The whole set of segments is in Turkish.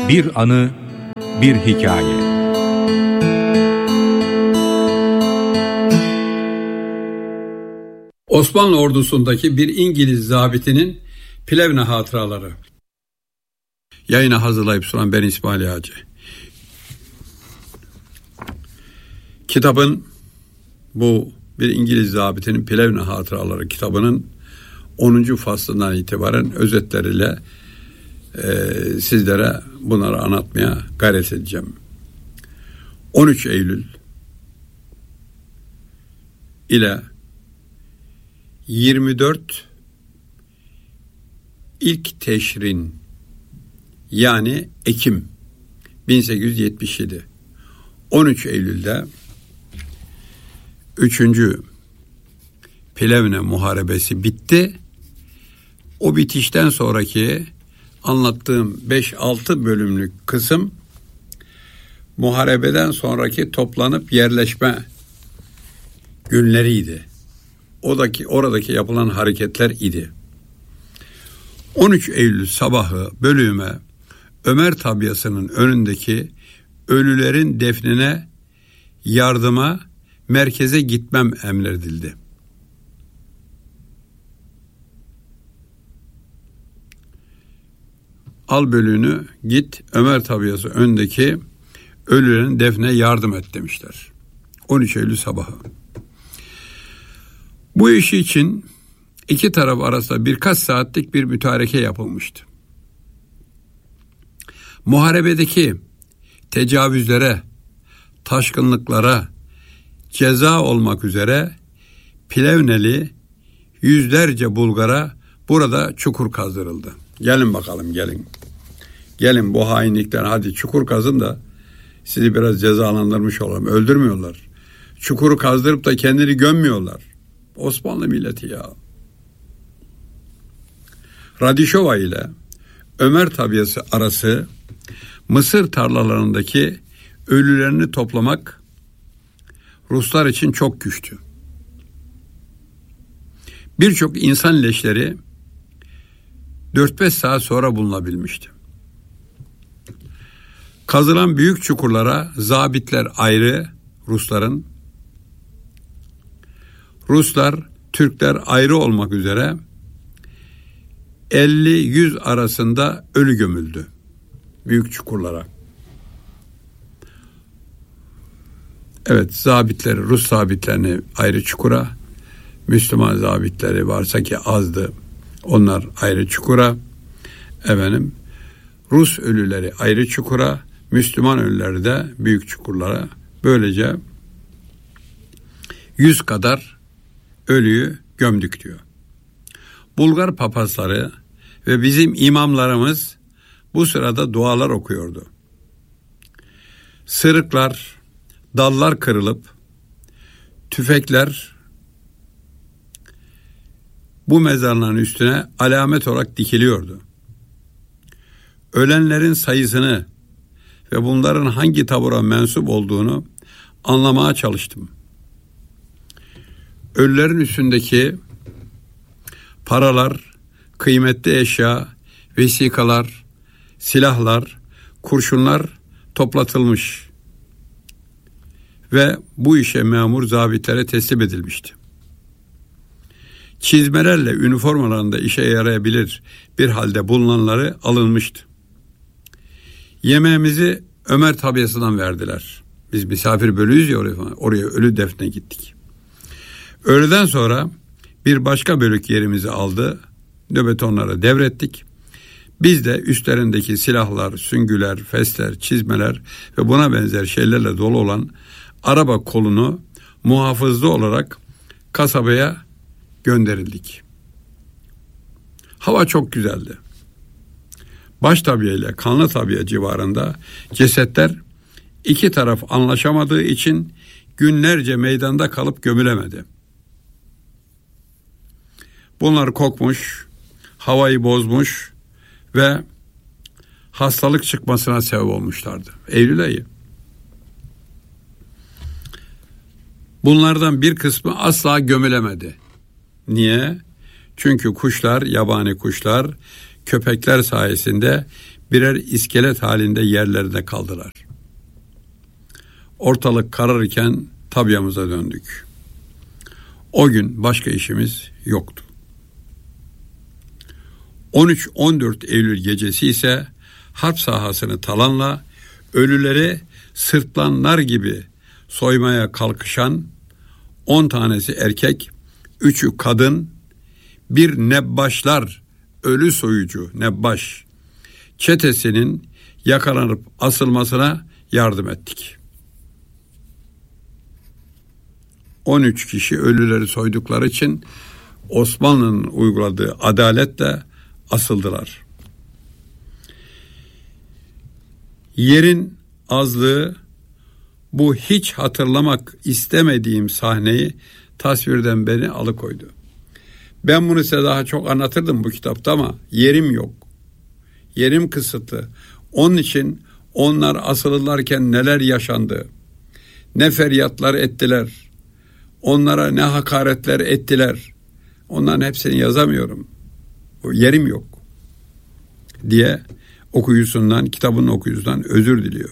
Bir anı, bir hikaye. Osmanlı ordusundaki bir İngiliz zabitinin Plevne hatıraları. Yayına hazırlayıp sunan ben İsmail Yağcı. Kitabın, bu bir İngiliz zabitinin Plevne hatıraları kitabının 10. faslından itibaren özetleriyle sizlere bunları anlatmaya gayret edeceğim. 13 Eylül ile 24 ilk Teşrin, yani Ekim 1877. 13 Eylül'de 3. Plevne Muharebesi bitti. O bitişten sonraki anlattığım 5-6 bölümlük kısım muharebeden sonraki toplanıp yerleşme günleriydi. Oradaki yapılan hareketler idi. 13 Eylül sabahı bölüğüme Ömer tabyasının önündeki ölülerin defnine yardıma merkeze gitmem emredildi. Al bölüğünü, git Ömer tabyası önündeki ölülerin defnine yardım et demişler. 13 Eylül sabahı. Bu iş için iki taraf arasında birkaç saatlik bir mütareke yapılmıştı. Muharebedeki tecavüzlere, taşkınlıklara ceza olmak üzere Plevneli yüzlerce Bulgar'a burada çukur kazdırıldı. Gelin bakalım, gelin. Gelin bu hainlikten, hadi çukur kazın da sizi biraz cezalandırmış olalım. Öldürmüyorlar. Çukuru kazdırıp da kendini gömmüyorlar. Osmanlı milleti ya. Radişova ile Ömer tabyası arası mısır tarlalarındaki ölülerini toplamak Ruslar için çok güçtü. Birçok insan leşleri 4-5 saat sonra bulunabilmişti. Kazılan büyük çukurlara zabitler ayrı, Ruslar, Türkler ayrı olmak üzere 50-100 arasında ölü gömüldü büyük çukurlara. Evet, zabitleri, Rus zabitlerini ayrı çukura, Müslüman zabitleri varsa ki azdı, onlar ayrı çukura, Rus ölüleri ayrı çukura, Müslüman ölüleri de büyük çukurlara, böylece 100 kadar ölüyü gömdük diyor. Bulgar papazları ve bizim imamlarımız bu sırada dualar okuyordu. Sırıklar, dallar kırılıp tüfekler bu mezarların üstüne alamet olarak dikiliyordu. Ölenlerin sayısını ve bunların hangi tabura mensup olduğunu anlamaya çalıştım. Ölülerin üstündeki paralar, kıymetli eşya, vesikalar, silahlar, kurşunlar toplatılmış ve bu işe memur zabitlere teslim edilmişti. Çizmelerle üniformalarında işe yarayabilir bir halde bulunanları alınmıştı. Yemeğimizi Ömer tabyasından verdiler. Biz misafir bölüğüz ya, oraya ölü defne gittik. Öğleden sonra bir başka bölük yerimizi aldı. Nöbet onlara devrettik. Biz de üstlerindeki silahlar, süngüler, fesler, çizmeler ve buna benzer şeylerle dolu olan araba kolunu muhafızlı olarak kasabaya gönderildik. Hava çok güzeldi. Baş tabiye ile kanlı tabiye civarında cesetler iki taraf anlaşamadığı için günlerce meydanda kalıp gömülemedi. Bunlar kokmuş, havayı bozmuş ve hastalık çıkmasına sebep olmuşlardı. Eylül ayı. Bunlardan bir kısmı asla gömülemedi. Niye? Çünkü kuşlar, yabani kuşlar, köpekler sayesinde birer iskelet halinde yerlerinde kaldılar. Ortalık kararırken tabyamıza döndük. O gün başka işimiz yoktu. 13-14 Eylül gecesi ise harp sahasını talanla ölüleri sırtlanlar gibi soymaya kalkışan 10 tanesi erkek, 3'ü kadın, bir nebbaşlar, ölü soyucu nebbaş çetesinin yakalanıp asılmasına yardım ettik. 13 kişi ölüleri soydukları için Osmanlı'nın uyguladığı adaletle asıldılar. Yerin azlığı bu hiç hatırlamak istemediğim sahneyi tasvirden beni alıkoydu. Ben bunu size daha çok anlatırdım bu kitapta ama yerim yok. Yerim kısıtlı. Onun için onlar asılırlarken neler yaşandı, ne feryatlar ettiler, onlara ne hakaretler ettiler. Onların hepsini yazamıyorum. O yerim yok diye okuyucusundan, kitabın okuyucusundan özür diliyor.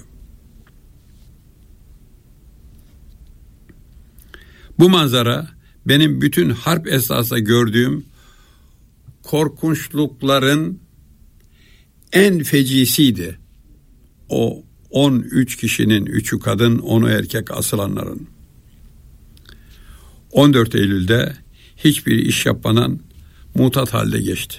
Bu manzara benim bütün harp esnasında gördüğüm korkunçlukların en fecisiydi. O 13 kişinin 3'ü kadın, 10'u erkek asılanların. 14 Eylül'de hiçbir iş yapmadan mutat halde geçti.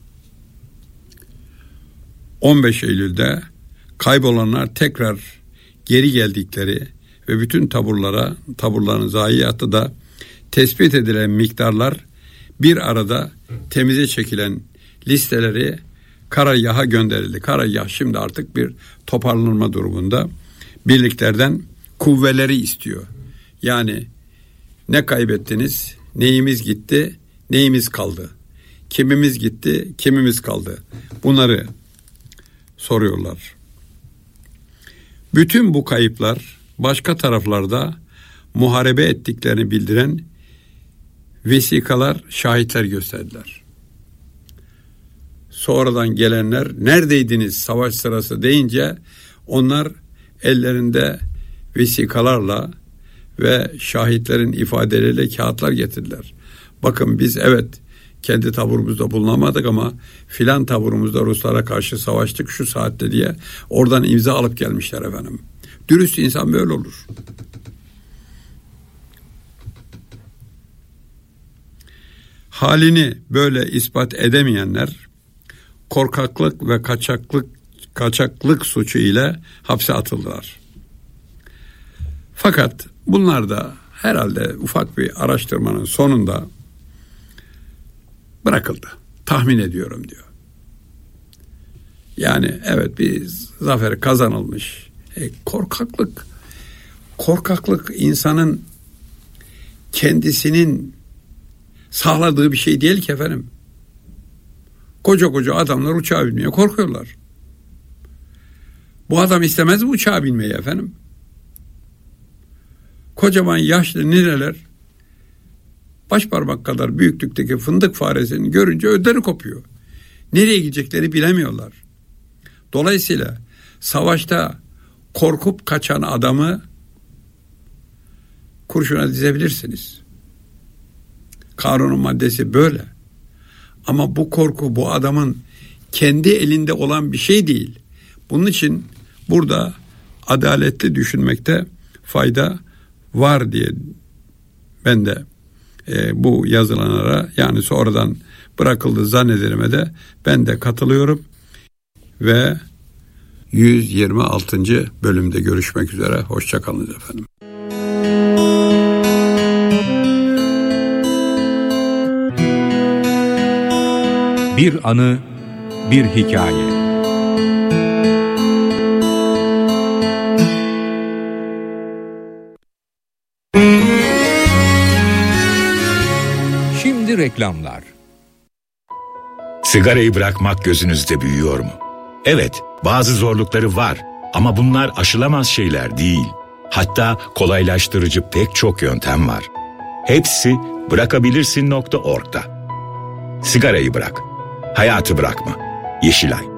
15 Eylül'de kaybolanlar tekrar geri geldikleri ve bütün taburların zayiatı da tespit edilen miktarlar bir arada temize çekilen listeleri Karargah'a gönderildi. Karargah şimdi artık bir toparlanma durumunda. Birliklerden kuvveleri istiyor. Yani ne kaybettiniz, neyimiz gitti, neyimiz kaldı, kimimiz gitti, kimimiz kaldı. Bunları soruyorlar. Bütün bu kayıplar başka taraflarda muharebe ettiklerini bildiren vesikalar, şahitler gösterdiler. Sonradan gelenler neredeydiniz savaş sırası deyince onlar ellerinde vesikalarla ve şahitlerin ifadeleriyle kağıtlar getirdiler. Bakın biz evet kendi taburumuzda bulunamadık ama filan taburumuzda Ruslara karşı savaştık şu saatte diye oradan imza alıp gelmişler efendim. Dürüst insan böyle olur. Halini böyle ispat edemeyenler korkaklık ve kaçaklık suçu ile hapse atıldılar. Fakat bunlar da herhalde ufak bir araştırmanın sonunda bırakıldı. Tahmin ediyorum diyor. Yani evet bir zafer kazanılmış. Korkaklık insanın kendisinin sağladığı bir şey değil ki efendim. Koca adamlar uçağa binmeye korkuyorlar. Bu adam istemez mi uçağa binmeyi efendim? Kocaman yaşlı nineler başparmak kadar büyüklükteki fındık faresini görünce ödleri kopuyor. Nereye gidecekleri bilemiyorlar. Dolayısıyla savaşta korkup kaçan adamı kurşuna dizebilirsiniz. Kanunun maddesi böyle. Ama bu korku bu adamın kendi elinde olan bir şey değil. Bunun için burada adaletli düşünmekte fayda var diye ben de bu yazılanlara yani sonradan bırakıldı zannederime de ben de katılıyorum ve 126. bölümde görüşmek üzere. Hoşça kalın efendim. Bir anı, bir hikaye. Şimdi reklamlar. Sigarayı bırakmak gözünüzde büyüyor mu? Evet, bazı zorlukları var ama bunlar aşılamaz şeyler değil. Hatta kolaylaştırıcı pek çok yöntem var. Hepsi bırakabilirsin.org'da. Sigarayı bırak, hayatı bırakma. Yeşilay.